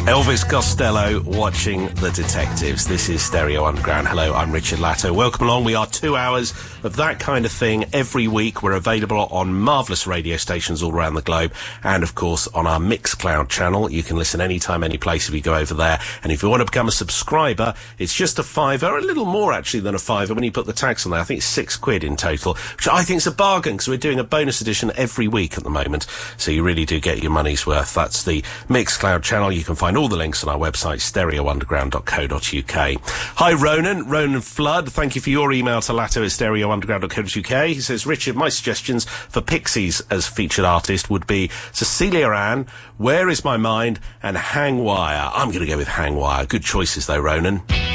Elvis Costello watching The Detectives. This is Stereo Underground. Hello, I'm Richard Latto. Welcome along. We are 2 hours of that kind of thing every week. We're available on marvellous radio stations all around the globe and, of course, on our Mixcloud channel. You can listen anytime, any place if you go over there. And if you want to become a subscriber, it's just a £5, or a little more actually than a £5 when you put the tax on there. I think it's £6 in total, which I think is a bargain because we're doing a bonus edition every week at the moment. So you really do get your money's worth. That's the Mixcloud channel. You can find all the links on our website, stereounderground.co.uk. Hi, Ronan Flood. Thank you for your email to latto@stereounderground.co.uk. He says, Richard, my suggestions for Pixies as featured artist would be Cecilia Ann, Where Is My Mind, and Hang Wire. I'm going to go with Hang Wire. Good choices, though, Ronan.